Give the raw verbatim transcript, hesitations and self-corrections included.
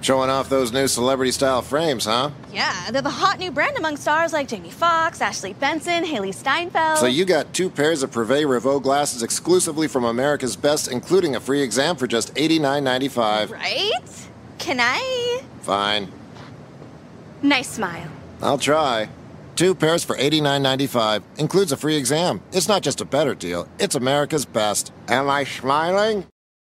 Showing off those new celebrity-style frames, huh? Yeah, they're the hot new brand among stars like Jamie Foxx, Ashley Benson, Haley Steinfeld. So you got two pairs of Privé Revaux glasses exclusively from America's Best, including a free exam for just eighty-nine ninety-five. Right? Can I? Fine. Nice smile. I'll try. Two pairs for eighty-nine ninety-five. Includes a free exam. It's not just a better deal, it's America's Best. Am I smiling?